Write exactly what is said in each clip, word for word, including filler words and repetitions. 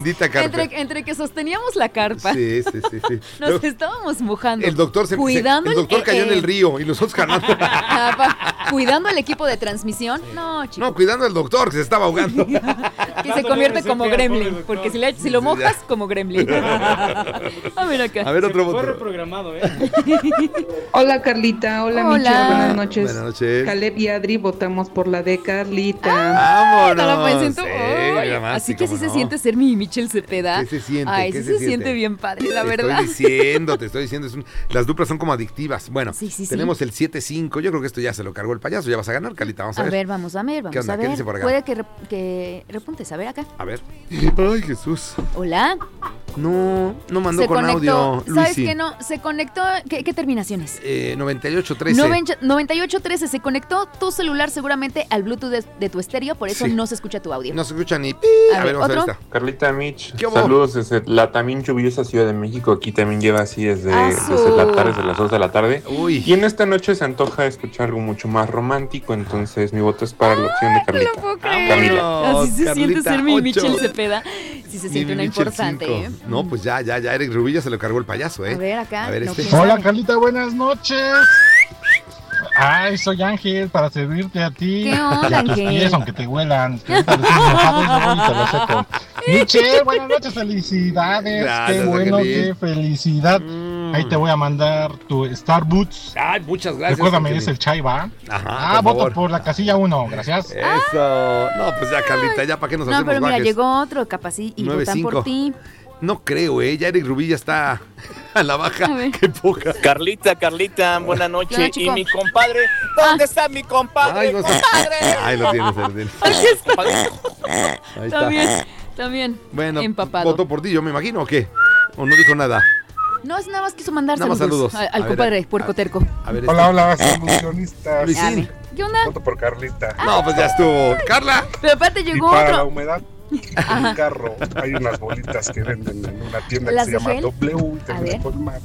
bendita carpa. Entre, entre que sosteníamos la carpa. Sí, sí, sí. sí. Nos Luego, estábamos mojando. el doctor, se, cuidando se, el doctor el, cayó eh, en el río y nosotros ganando. Ah, pa, cuidando el equipo de transmisión. No, chicos. No, cuidando al doctor que se estaba ahogando. Que se convierte como gremlin. Porque si, le, si lo mojas, como gremlin. A ver acá. A ver, otro voto. Fue reprogramado, ¿eh? Hola Carlita, hola, Hola. Michelle, buenas noches. Buenas noches. Caleb y Adri votamos por la de Carlita. ¡Vámonos! No la pensé en tu- Sí, Ay, nada más, así sí, que así cómo se no. siente ser mi Michelle Cepeda. ¿Qué se siente? Ay, ¿Qué sí se se, siente? siente bien padre, la Te verdad. estoy diciendo, te estoy diciendo. Es un- las duplas son como adictivas. Bueno, Sí, sí, sí. tenemos el siete cinco. Yo creo que esto ya se lo cargó el payaso. Ya vas a ganar, Carlita. Vamos a, A ver. ver, vamos a ver, ¿Qué vamos onda? a ¿Qué ver. dice por acá? Puede que, rep- que repuntes, a ver acá. A ver. Ay, Jesús. Hola. No, no mandó Se con conectó. audio. ¿Sabes Luisi. qué no? Se conectó. ¿Qué, qué terminaciones? Eh, noventa y ocho trece. noventa y ocho trece. Se conectó tu celular seguramente al Bluetooth de, de tu estéreo, por eso Sí. no se escucha tu audio. No se escucha ni. A A, ver, ver, vamos a ver ¿otro? esta. Carlita Mitch, ¿Qué hubo? saludos desde la también lluviosa Ciudad de México. Aquí también lleva así desde, Ah, desde su- la tarde, desde las dos de la tarde. Uy. Y en esta noche se antoja escuchar algo mucho más romántico, entonces mi voto es para la opción de No Carlita. lo puedo creer. Vámonos, Así se siente Carlita, ser mi ocho. Michelle Cepeda. Sí se Ni siente una Michel importante. cinco. ¿eh? No, pues ya, ya, ya. Eric Rubilla se lo cargó el payaso, ¿eh? A ver acá. A ver, no, este. ¿quién Hola sabe? Carlita, buenas noches. Ay, soy Ángel para servirte a ti. ¿Qué onda, y a tus Ángel? pies, aunque te huelan. Que ahorita les digo, mojado y luego te lo seco. Michelle, buenas noches, felicidades. Gracias, Qué bueno, Angelín. qué felicidad. Mm. Ahí te voy a mandar tu Starbucks. Ay, muchas gracias. Recuérdame, Angelín. es el chai, ¿va? Ajá, Ah, por voto favor. por la casilla uno, gracias. Eso. No, pues ya, Carlita, ya para qué nos No, hacemos pero mira, guajes. llegó otro capaz y y nueve votan cinco. por ti. No creo, ¿eh? Ya Eric Rubilla está a la baja. A ver. Qué poca. Carlita, Carlita, buenas noches. Hola, Y chico. mi compadre, ¿dónde está mi compadre? Ay, no sé. ¡Compadre! Ay, lo tienes, Erdel. Compadre. Ahí está. También, también. Bueno, empapado. votó por ti, yo me imagino, ¿o qué? ¿O no dijo nada? No, es nada más quiso mandar Nada más saludos, saludos. al, al A ver, compadre, a- puerco terco. A ver, este. Hola, hola, solucionistas. Luisín. ¿Qué onda? Voto por Carlita. No, pues ya estuvo. Carla. Pero aparte Y llegó para la otro. humedad, en mi carro hay unas bolitas que venden en una tienda que ¿Las se de llama gel? W y A termina ver. por mar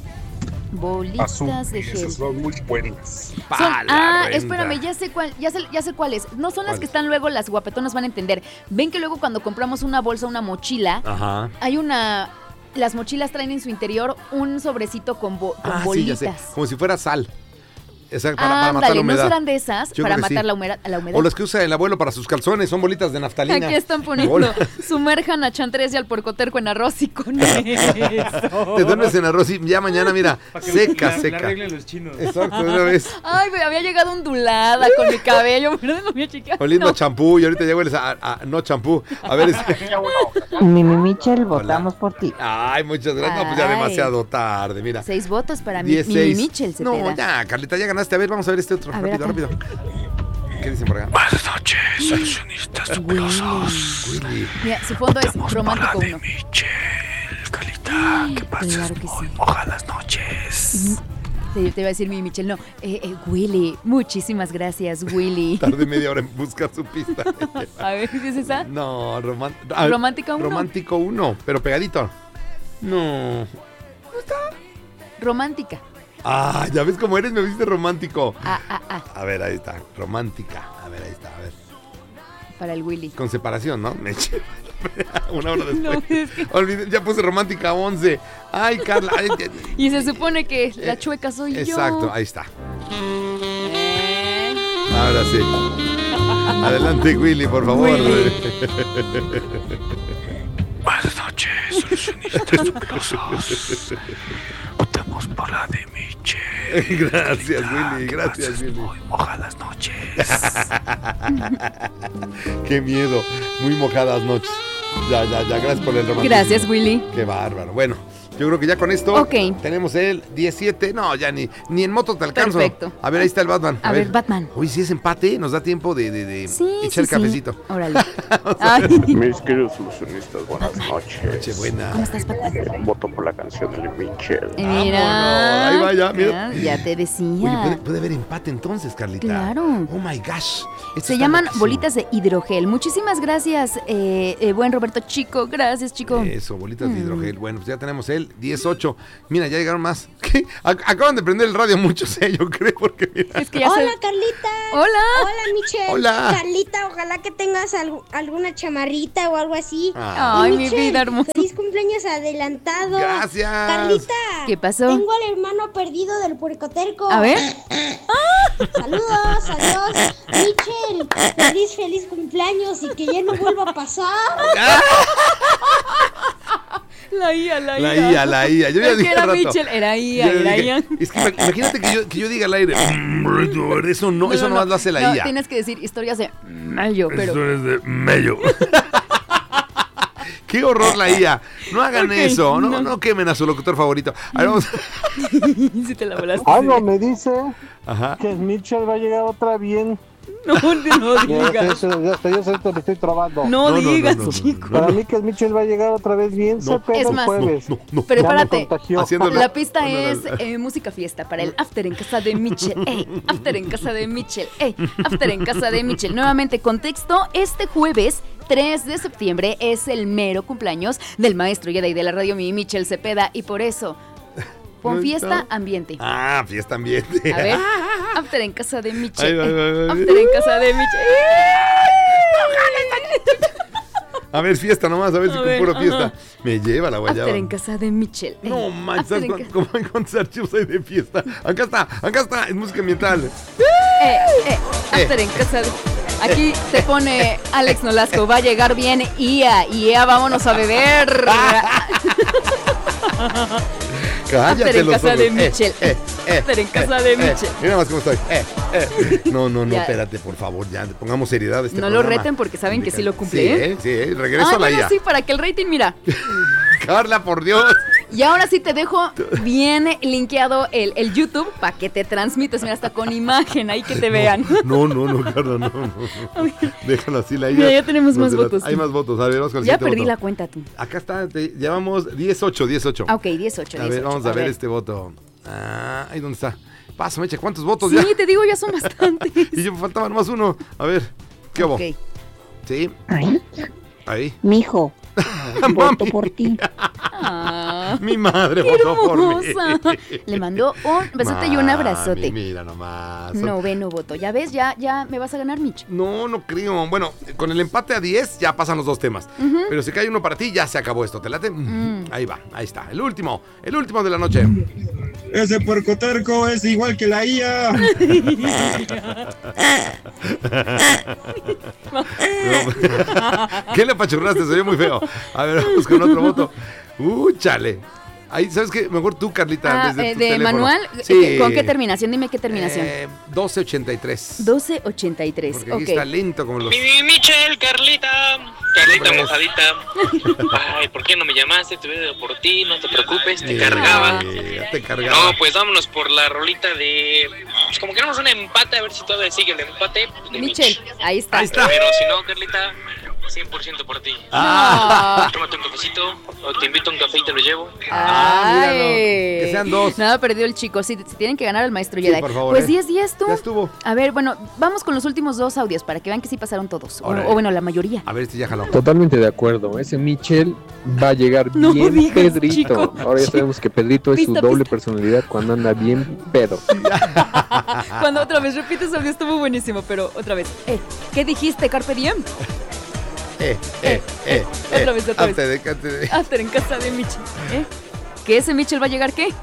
azul. Bolitas de Y gel. esas son muy buenas. Son- Pa' la ah, renta. espérame, ya sé cuál, ya sé, ya sé cuáles. No son las ¿Cuáles? que están luego, las guapetonas van a entender. Ven que luego cuando compramos una bolsa, una mochila, Ajá. hay una. Las mochilas traen en su interior un sobrecito con, bo- con Ah, sí, bolitas. ya sé. Como si fuera sal. Esa para, para matar la Ándale, ¿no humedad. serán de esas Yo para creo que matar sí. la humedad, la humedad? O las que usa el abuelo para sus calzones, son bolitas de naftalina. Aquí están poniendo, Bola. sumerjan a Chantres y al puercoterco en arroz y con eso. Te duermes en arroz y ya mañana, mira, Para que seca, la, seca. La arreglen los chinos. Exacto, de una vez. Ay, me había llegado ondulada con mi cabello, ¿verdad? No me chica. Oliendo No. a champú y ahorita ya hueles a, a- no champú. A ver, este. Mimi Michelle, votamos por ti. Ay, muchas gracias. No, pues ya Ay. demasiado tarde, mira. Seis votos para mi, diez mi seis. Michelle Cepeda. No, ya, Carlita, ya ganaste. A ver, vamos a ver este otro. A ver, rápido, acá. rápido. ¿Qué dicen por acá? Buenas noches, solucionistas Willy. Willy. Mira, su fondo es romántico uno. Michelle, Carlita, ¿qué pases? Claro que Muy sí. mojadas noches. Te, te iba a decir mi Michelle, no. Eh, eh, Willy, muchísimas gracias, Willy. Tardé media hora en buscar su pista. A ver, ¿qué es esa? No, román- ah, Romántica uno. Romántico uno, pero pegadito. No. Romántica. Ah, ya ves cómo eres, me viste romántico. Ah, ah, ah, A ver, ahí está. Romántica. A ver, ahí está. A ver. para el Willy. Con separación, ¿no? Me eché una hora después. No, es que... Olvidé, ya puse romántica once. Ay, Carla. Ay, ay, Y se supone que la chueca soy exacto, yo. ahí está. Eh, Ahora sí. Adelante, Willy, por favor. Willy. Buenas noches, solucionistas dudosos. Votamos por la de Michelle. Gracias, Willy. Que Gracias, pases Willy. Muy mojadas noches. Qué miedo. Muy mojadas noches. Ya, ya, ya. Gracias por el romanticismo. Gracias, Willy. Qué bárbaro. Bueno, yo creo que ya con esto Ok. tenemos el diecisiete. No, ya ni, ni en moto te alcanzo. Perfecto. A ver, ahí está el Batman. A ver, Batman. Uy, si es empate, nos da tiempo de, de, de Sí, echar sí, el cafecito. sí. Órale. Ay, Mis queridos solucionistas, buenas noches. Noche buena. ¿cómo estás, Batman? Voto por la canción de Michelle. Eh, Mira. Vámonos. Ahí va, ya, mira. Ah, ya te decía. Oye, ¿puede, puede haber empate entonces, Carlita. Claro. Oh my gosh. Esto Se está llaman loquísimo. bolitas de hidrogel. Muchísimas gracias, eh, eh, buen Roberto Chico. Gracias, Chico. Eso, bolitas de Mm. hidrogel. Bueno, pues ya tenemos el Michelle, diez ocho. Mira, ya llegaron más. ¿Qué? Ac- acaban de prender el radio muchos, eh, yo creo, porque mira. Es que ya Hola, se... Carlita. Hola. Hola, Michelle. Hola. Carlita, ojalá que tengas algu- alguna chamarrita o algo así. Ay, Y mi Michelle, vida hermosa. Feliz cumpleaños adelantado. Gracias. Carlita. ¿Qué pasó? Tengo al hermano perdido del puercoterco. A ver. Saludos, adiós. Michelle, feliz, feliz cumpleaños y que ya no vuelva a pasar. La I A, la I A. La I A, la I A. Yo ya Es que dije era al rato. Michelle, era I A, Yo era dije, I A. Es que ima- imagínate que yo, que yo diga al aire. Eso no, eso nomás lo hace la no, I A. Tienes que decir historias de mayo, pero... Eso es de mello. Qué horror la I A. No hagan Ok, eso. No, no. no quemen a su locutor favorito. A ver, vamos. Si te la volaste. Algo me dice Ajá. que Mitchell va a llegar otra bien. No, no Ya, digas. sé, ya, sé, ya sé que me estoy trabando. No, No, no, digas, no, no, no, chico. Para mí que Mitchell va a llegar otra vez bien. No. Se pega Es el más, jueves. No, no. Pero Ya me espérate, contagió. Haciéndole- la pista No, no, no, es no. eh, música fiesta para el after en casa de Michelle. Ey, after en casa de Michelle. Ey, after en casa de Michelle. Nuevamente, contexto, este jueves tres de septiembre es el mero cumpleaños del maestro Jedi de la radio, mi Michelle Cepeda, y por eso, pon No fiesta, está. ambiente. Ah, fiesta ambiente. A ver, after en casa de Michelle. Ahí va, ahí va, ahí va. After en casa de Michelle. A ver, fiesta nomás, a ver si A con ver, pura fiesta. ajá. Me lleva la guayaba. After en casa de Michelle. Ey, No manches, after ¿sabes en cuán- ca- cómo hay cuántos archivos hay de fiesta? Acá está, acá está, es música ambiental. Eh, eh, after en casa de... Aquí te pone Alex Nolasco, va a llegar bien I A, I A, vámonos a beber. Cállate After en los casa ojos. de Eh, Michelle. eh, eh, After en eh, casa de eh. Michelle. Mira más cómo estoy. Eh, eh. No, no, no, Ya. espérate, por favor, ya pongamos seriedad a este No lo programa. reten porque saben que sí lo cumple, Sí, ¿eh? eh, sí, eh, regreso Ay, a la bueno, I A. sí, para que el rating, mira. Carla, por Dios. Y ahora sí te dejo bien linkeado el, el YouTube para que te transmites, mira, hasta con imagen, ahí que te vean. No, no, no, Carla, no, no. no. Déjalo así la I A. Mira, ya tenemos No más se la- votos. Hay más votos, a ver, vamos con el Ya siguiente perdí voto. la cuenta tú. Acá está, te- llevamos diez ocho, diez ocho. Ah, ok, dieciocho, A ver, dieciocho. vamos a, ver, este voto. Ah, ahí dónde está. Pásame, echa, ¿cuántos votos Sí, ya? te digo, ya son bastantes. Y yo faltaba nomás uno. A ver, ¿qué hubo? Ok. Sí, Ay, ahí. mijo, voto por ti. Ah, Mi madre qué votó por mí. hermosa. Le mandó un besote y un abrazote. Mami, mira nomás. Noveno voto. Ya ves, ya, ya me vas a ganar, Mitch. No, no creo. Bueno, con el empate a diez ya pasan los dos temas. Pero si cae uno para ti, ya se acabó esto. ¿Te late? Mm. Ahí va, ahí está. El último, el último de la noche. Ese puercoterco es igual que la I A. ¿Qué le apachurraste? Se vio muy feo. A ver, vamos con otro voto. Uh, chale. Ahí, ¿sabes qué? Mejor tú, Carlita, Ah, desde eh, tu de teléfono. manual, Sí. ¿con qué terminación? Dime qué terminación. Eh, doce ochenta y tres. doce ochenta y tres, Porque aquí ok. está lento como los... Mi, mi Michelle, Carlita, Carlita Hombre. mojadita. Ay, ¿por qué no me llamaste? Te hubiera ido por ti, no te preocupes, te Sí, cargaba. ya te cargaba. No, pues vámonos por la rolita de... Pues como queremos un empate, a ver si todavía sigue el empate. pues, de Michelle, ahí está. Ahí está. Pero si no, Carlita, cien por ciento por ti. Ah. Tómate un cafecito, o te invito a un café y te lo llevo. Ah, Ay. míralo. Que sean dos. Nada perdió el chico. Sí, si tienen que ganar al maestro Sí, Jedi. por favor, Pues eh. diez diez tú. Ya estuvo. A ver, bueno, vamos con los últimos dos audios para que vean que sí pasaron todos. O, Órale. o bueno, la mayoría. A ver, este ya jaló. Totalmente de acuerdo. Ese Michel va a llegar No bien digas, Pedrito. chico. Ahora ya sabemos que Pedrito es Pista, su doble pista. personalidad cuando anda bien pedo. Cuando otra vez repites audio estuvo buenísimo, pero otra vez. Eh, ¿qué dijiste, Carpe Diem? Eh, eh, eh. Otra vez, otra vez. Ante de, ante de. After en casa de Michelle. ¿Eh? ¿Que ese Michelle va a llegar qué?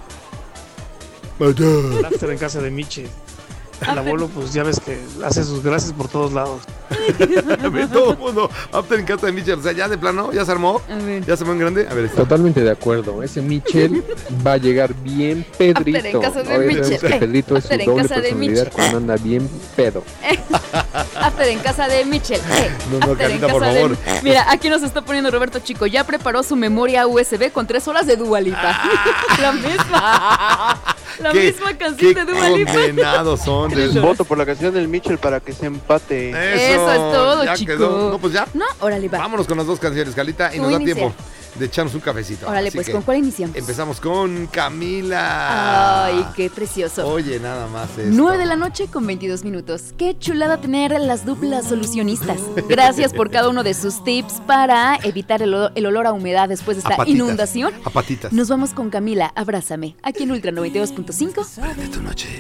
El after en casa de Miche. El abuelo, pues ya ves que hace sus gracias por todos lados. Todo el mundo. After en casa de Michelle. O sea, ya de plano, ya se armó. A ver. Ya se fue en grande. A ver, está. Totalmente de acuerdo. Ese Michel va a llegar bien Pedrito. After en casa de Ahora ya sabemos Michel. que Pedrito es su After en doble casa de personalidad Michel. cuando anda bien pedo. After en casa de Michelle. Eh, No, no, after en Carlita, por casa de- favor. Mira, aquí nos está poniendo Roberto Chico. Ya preparó su memoria U S B con tres horas de Dua Lipa. La misma. La ¿Qué- misma canción qué de Dua Lipa. condenados son. de- Voto por la canción del Mitchell para que se empate. Eso, Eso es todo, ya chico. quedó. No, pues ya. No, órale, va. Vámonos con las dos canciones, Carlita, y Tú nos da inicia. tiempo. de echarnos un cafecito. Órale, Así pues, que ¿con cuál iniciamos? Empezamos con Camila. Ay, qué precioso. Oye, nada más esto. nueve de la noche con veintidós minutos. Qué chulada tener las duplas solucionistas. Gracias por cada uno de sus tips para evitar el, el olor a humedad después de esta A patitas, inundación. a patitas. Nos vamos con Camila, Abrázame, aquí en Ultra noventa y dos punto cinco. Prende tu noche